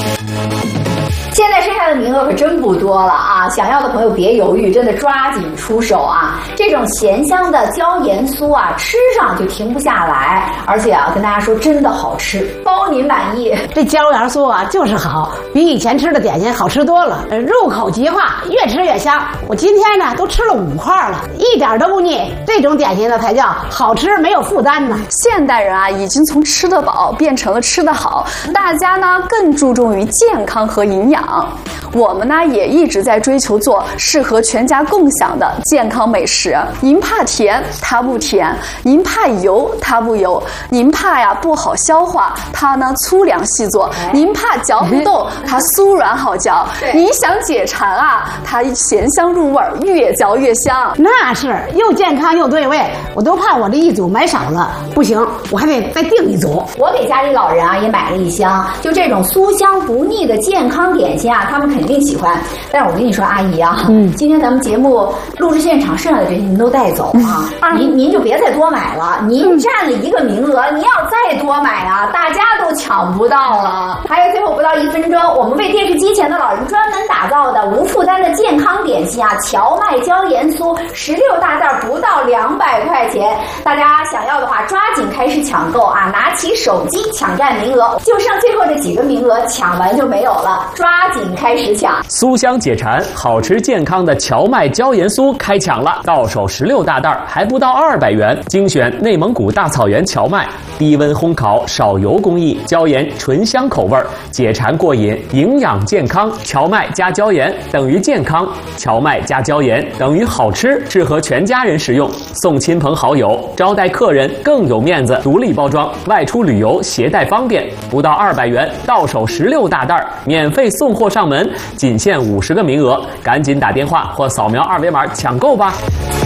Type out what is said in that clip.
现在剩下的名额可真不多了啊！想要的朋友别犹豫，真的抓紧出手啊！这种咸香的椒盐酥啊，吃上就停不下来，而且啊，跟大家说真的好吃，包您满意。 这椒盐酥啊，就是好，比以前吃的点心好吃多了，入口即化，越吃越香。我今天呢都吃了5块了，一点都不腻。这种点心呢才叫好吃，没有负担呢。 现代人啊，已经从吃得饱变成了吃得好，大家呢更注重于健康和营养。我们呢也一直在追求做适合全家共享的健康美食。您怕甜，它不甜；您怕油，它不油；您怕呀不好消化，它呢粗粮细做；您怕嚼不动，它酥软好嚼；您想解馋啊，它咸香入味，越嚼越香。 那是又健康又对味，我都怕我这一组买少了，不行，我还得再订一组。 我给家里老人啊也买了一箱，就这种酥香不腻的健康点心啊，他们肯定喜欢。但是我跟你说，阿姨啊，今天咱们节目录制现场剩下的这些您都带走啊，您就别再多买了，您占了1个名额，您要再多买啊，大家都抢不到了。还有最后不到1分钟，我们为电视机前的老人专门打造的无负担的健康点心啊，荞麦椒盐酥16大袋不到200块钱，大家想要的话抓紧开始抢购啊，拿起手机抢占名额，就剩最后这几个名额，抢完就没有了，抓紧开始抢。 酥香解馋，好吃健康的荞麦椒盐酥开抢了，到手16大袋，还不到200元，精选内蒙古大草原荞麦，低温烘烤，少油工艺，椒盐醇香口味，解馋过瘾，营养健康。荞麦加椒盐等于健康，荞麦加椒盐等于好吃，适合全家人食用，送亲朋好友，招待客人更有面子。独立包装，外出旅游携带方便，不到200元，到手16大袋，免费送货上门，仅限50个名额，赶紧打电话或扫描2维码抢购吧。